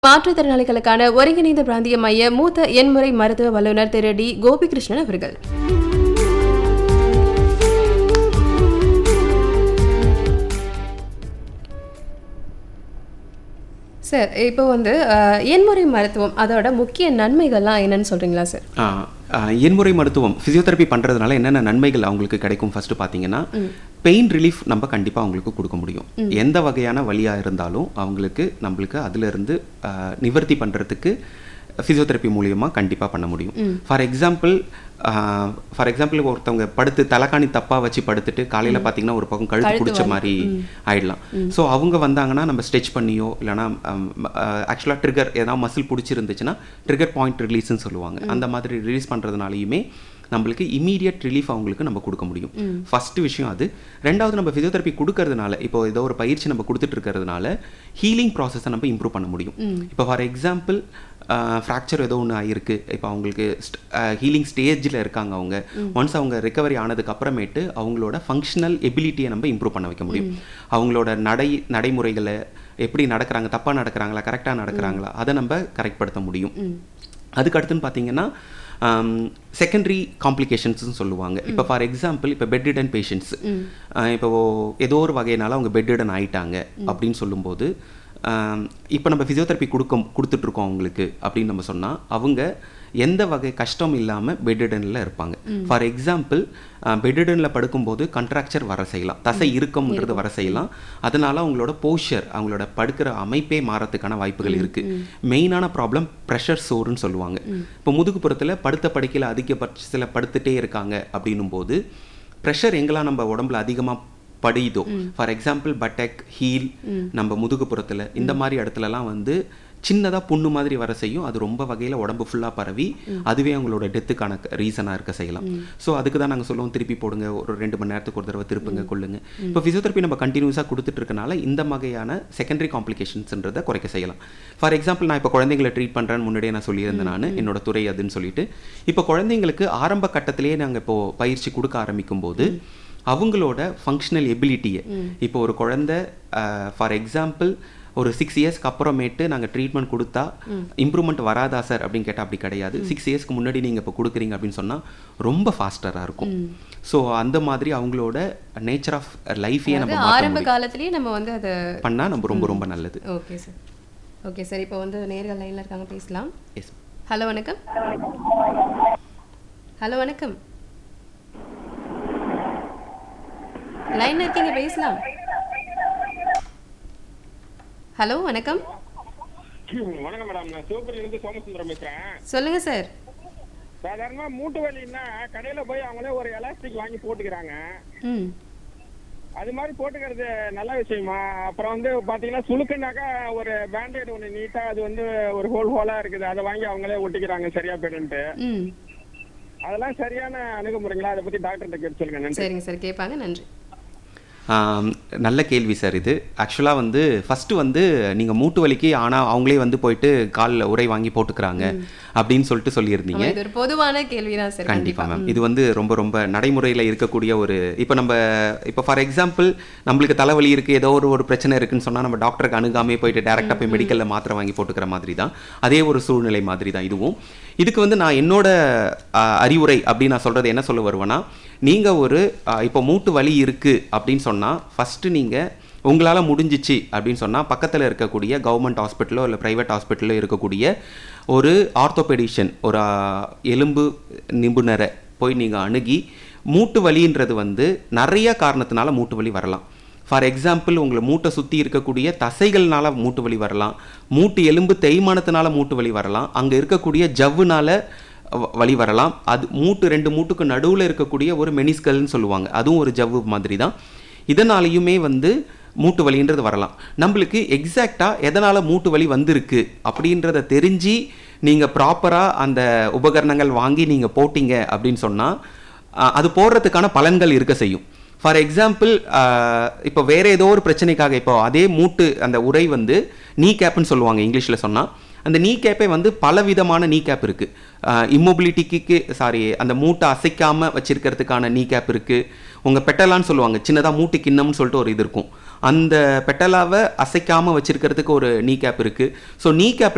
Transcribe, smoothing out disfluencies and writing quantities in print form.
மாற்றுத்திறனாளிகளுக்கான ஒருங்கிணைந்த பிராந்திய மைய மூத்த எண்முறை மருத்துவ வல்லுநர் திரு டி கோபிகிருஷ்ணன் அவர்கள். சார், இப்போ எண்முறை மருத்துவம் அதோட முக்கிய நன்மைகள்லாம் என்னன்னு சொல்றீங்களா சார்? எண்முறை மருத்துவம் ஃபிசியோதெரப்பி பண்ணுறதுனால என்னென்ன நன்மைகள் அவங்களுக்கு கிடைக்கும் ஃபர்ஸ்ட் பார்த்தீங்கன்னா, பெயின் ரிலீஃப் நம்ம கண்டிப்பாக அவங்களுக்கு கொடுக்க முடியும். எந்த வகையான வலியாக இருந்தாலும் நம்மளுக்கு அதிலிருந்து நிவர்த்தி பண்ணுறதுக்கு ஃபிசியோதெரப்பி மூலியமாக கண்டிப்பாக பண்ண முடியும். ஃபார் எக்ஸாம்பிள் ஒருத்தவங்க படுத்து தலைகாணி தப்பாக வச்சு படுத்துட்டு காலையில் பார்த்தீங்கன்னா ஒரு பக்கம் கழுத்து பிடிச்ச மாதிரி ஆயிடலாம். ஸோ அவங்க வந்தாங்கன்னா நம்ம ஸ்ட்ரெச் பண்ணியோ இல்லைனா ஆக்சுவலாக ட்ரிகர் ஏதாவது மசில் பிடிச்சிருந்துச்சுன்னா ட்ரிகர் பாயிண்ட் ரிலீஸ்ன்னு சொல்லுவாங்க. அந்த மாதிரி ரிலீஸ் பண்ணுறதுனாலையுமே நம்மளுக்கு இமீடியட் ரிலீஃப் அவங்களுக்கு நம்ம கொடுக்க முடியும். ஃபர்ஸ்ட் விஷயம் அது. ரெண்டாவது, நம்ம ஃபிசியோதெரப்பி கொடுக்கறதுனால இப்போ ஏதோ ஒரு பயிற்சி நம்ம கொடுத்துட்டு இருக்கிறதுனால ஹீலிங் ப்ராசஸை நம்ம இம்ப்ரூவ் பண்ண முடியும். இப்போ ஃபார் எக்ஸாம்பிள் ஃப்ராக்சர் ஏதோ ஒன்று ஆகிருக்கு, இப்போ அவங்களுக்கு ஹீலிங் ஸ்டேஜில் இருக்காங்க. ஒன்ஸ் அவங்க ரிகவரி ஆனதுக்கு அப்புறமேட்டு அவங்களோட ஃபங்க்ஷனல் எபிலிட்டியை நம்ம இம்ப்ரூவ் பண்ண வைக்க முடியும். அவங்களோட நடைமுறைகளை எப்படி நடக்கிறாங்க, தப்பாக நடக்கிறாங்களா கரெக்டாக நடக்கிறாங்களா அதை நம்ம கரெக்ட் படுத்த முடியும். அதுக்கு அடுத்துன்னு பார்த்தீங்கன்னா செகண்டரி காம்ப்ளிகேஷன்ஸ்னு சொல்லுவாங்க. இப்போ ஃபார் எக்ஸாம்பிள் இப்போ பெட்ரிடன் பேஷண்ட்ஸ் இப்போ ஏதோ ஒரு வகையினால அவங்க பெட்ரிடன் ஆயிட்டாங்க அப்படின்னு சொல்லும்போது, இப்போ நம்ம ஃபிசியோதெரப்பி கொடுத்துட்ருக்கோம் அவங்களுக்கு அப்படின்னு நம்ம சொன்னால் அவங்க எந்த வகை கஷ்டம் இல்லாமல் பெட்ரிடனில் இருப்பாங்க. ஃபார் எக்ஸாம்பிள் பெட்ரிடனில் படுக்கும்போது கண்ட்ராக்சர் வர செய்யலாம், தசை இறுக்கம்ன்றது வர செய்யலாம். அதனால் அவங்களோட போஸ்சர், அவங்களோட படுக்கிற அமைப்பே மாறத்துக்கான வாய்ப்புகள் இருக்குது. மெயினான ப்ராப்ளம் ப்ரெஷர் சோர்னு சொல்லுவாங்க. இப்போ முதுகுப்புறத்தில் படுத்த படுக்கையில் அதிகபட்சத்தில் படுத்துகிட்டே இருக்காங்க அப்படின்னும் போது ப்ரெஷர் எங்கெல்லாம் நம்ம உடம்புல அதிகமாக படியுதோ, ஃபார் எக்ஸாம்பிள் பட்டக், ஹீல், நம்ம முதுகுப்புறத்தில் இந்த மாதிரி இடத்துலலாம் சின்னதாக புண்ணு மாதிரி வர செய்யும். அது ரொம்ப வகையில் உடம்பு ஃபுல்லாக பரவி அதுவே அவங்களோட டெத்துக்கான ரீசனாக இருக்க செய்யலாம். ஸோ அதுக்கு தான் நாங்கள் சொல்லுவோம், திருப்பி போடுங்க, ஒரு 2 மணி நேரத்துக்கு ஒரு தடவை திருப்புங்க, கொள்ளுங்க. இப்போ ஃபிசியோதெரப்பி நம்ம கண்டினியூஸாக கொடுத்துட்டு இருக்கனால இந்த வகையான செகண்டரி காம்ப்ளிகேஷன்ஸ்ன்றதை குறைக்க செய்யலாம். ஃபார் எக்ஸாம்பிள் நான் இப்போ குழந்தைங்களை ட்ரீட் பண்ணுறேன்னு முன்னாடியே நான் சொல்லியிருந்தேன், நான் என்னோட துறை அதுன்னு சொல்லிட்டு. இப்போ குழந்தைங்களுக்கு ஆரம்ப கட்டத்திலேயே நாங்கள் இப்போ பயிற்சி கொடுக்க ஆரம்பிக்கும் போது அவங்களோட ஃபங்க்ஷனல் எபிலிட்டியை, இப்போ ஒரு குழந்தை ஃபார் எக்ஸாம்பிள் ஒரு 6 இயர்ஸ்க்கு அப்புறமேட்டு நாங்கள் ட்ரீட்மெண்ட் கொடுத்தா இம்ப்ரூவ்மெண்ட் வராதா சார் அப்படின்னு கேட்டால் அப்படி கிடையாது. 6 இயர்ஸ்க்கு முன்னாடி நீங்கள் இப்போ கொடுக்குறீங்க அப்படின்னு சொன்னால் ரொம்ப ஃபாஸ்டராக இருக்கும். ஸோ அந்த மாதிரி அவங்களோட நேச்சர் ஆஃப் லைஃபையே நம்ம ஆரம்ப காலத்திலேயே நம்ம அதை பண்ணால் நம்ம ரொம்ப ரொம்ப நல்லது. Okay sir. ஓகே சார், இப்போ நேர்கள் லைனில் இருக்காங்க, பேசலாம். எஸ். ஹலோ வணக்கம். ஹலோ வணக்கம், லைன்ல இருக்கீங்க, பேசலாம். ஹலோ வணக்கம். வணக்கம் மேடம், நான் சிவபுரியிலிருந்து சோமசுந்தரம் பேசுறேன். சொல்லுங்க சார். சாதாரணமா மூட்டு வலின்னா கடையில போய் அவங்களே ஒரு எலாஸ்டிக் வாங்கி போட்டுக்கிறாங்க. அது மாதிரி போட்டுக்கிறது நல்ல விஷயமா? அப்புறம் பாத்தீங்கன்னா சுளுக்குனாக்கா ஒரு பேண்டேட் ஒண்ணு நீட்டா அது ஒரு ஹோலா இருக்குது, அதை வாங்கி அவங்களே ஒட்டிக்கிறாங்க சரியா போயிடுன்ட்டு. அதெல்லாம் சரியான அணுகுமுறைங்களா? அதை பத்தி டாக்டர்கிட்ட கேட்டு சொல்லுங்க. சரிங்க சார், கேட்பாங்க. நன்றி. நல்ல கேள்வி சார் இது. ஆக்சுவலாக ஃபஸ்ட்டு நீங்கள் மூட்டு வலிக்கு ஆனால் அவங்களே போயிட்டு காலில் உரை வாங்கி போட்டுக்கிறாங்க அப்படின்னு சொல்லியிருந்தீங்க. இது ஒரு பொதுவான கேள்வி தான் சார். கண்டிப்பாக மேம், இது ரொம்ப ரொம்ப நடைமுறையில் இருக்கக்கூடிய ஒரு இப்போ ஃபார் எக்ஸாம்பிள் நம்மளுக்கு தலைவலி இருக்குது, ஏதோ ஒரு பிரச்சனை இருக்குன்னு சொன்னால் நம்ம டாக்டருக்கு அணுகாமே போயிட்டு டேரெக்டாக போய் மெடிக்கலில் மாத்திரை வாங்கி போட்டுக்கிற மாதிரி தான். அதே ஒரு சூழ்நிலை மாதிரி தான் இதுவும். இதுக்கு நான் என்னோட அறிவுரை அப்படின்னு நான் சொல்கிறது என்ன சொல்ல வருவேன்னா, நீங்கள் இப்போ மூட்டு வலி இருக்குது அப்படின்னு சொன்னால் ஃபஸ்ட்டு நீங்கள் உங்களால் முடிஞ்சிச்சு அப்படின்னு சொன்னால் பக்கத்தில் இருக்கக்கூடிய கவர்மெண்ட் ஹாஸ்பிட்டலோ இல்லை ப்ரைவேட் ஹாஸ்பிட்டலோ இருக்கக்கூடிய ஒரு ஆர்த்தோபெடிஷன், ஒரு எலும்பு நிபுணரை போய் நீங்கள் அணுகி, மூட்டு வலின்றது நிறைய காரணத்தினால மூட்டு வலி வரலாம். ஃபார் எக்ஸாம்பிள் உங்களை மூட்டை சுற்றி இருக்கக்கூடிய தசைகள்னால மூட்டு வலி வரலாம், மூட்டு எலும்பு தேய்மானத்தினால மூட்டு வலி வரலாம், அங்கே இருக்கக்கூடிய ஜவ்வுனால வலி வரலாம், அது ரெண்டு மூட்டுக்கு நடுவில் இருக்கக்கூடிய ஒரு மெனிஸ்கல்னு சொல்லுவாங்க, அதுவும் ஒரு ஜவ்வு மாதிரி தான். இதனாலையுமே மூட்டு வலின்றது வரலாம். நம்மளுக்கு எக்ஸாக்டாக எதனால் மூட்டு வலி வந்திருக்கு அப்படின்றத தெரிஞ்சு நீங்கள் ப்ராப்பராக அந்த உபகரணங்கள் வாங்கி நீங்கள் போட்டிங்க அப்படின்னு சொன்னால் அது போடுறதுக்கான பலன்கள் இருக்க செய்யும். ஃபார் எக்ஸாம்பிள் இப்போ வேறு ஏதோ ஒரு பிரச்சனைக்காக இப்போ அதே மூட்டு அந்த உரை நீ கேப்னு சொல்லுவாங்க இங்கிலீஷில் சொன்னால், அந்த நீ கேப்பே பல விதமான நீ கேப் இருக்குது. இம்மொபிலிட்டிக்கு அந்த மூட்டை அசைக்காமல் வச்சிருக்கிறதுக்கான நீ கேப் இருக்குது. உங்கள் பெட்டலான்னு சொல்லுவாங்க, சின்னதாக மூட்டு கிண்ணம்னு சொல்லிட்டு ஒரு இது இருக்கும், அந்த பெட்டலாவை அசைக்காமல் வச்சிருக்கிறதுக்கு ஒரு நீ கேப் இருக்குது. ஸோ நீ கேப்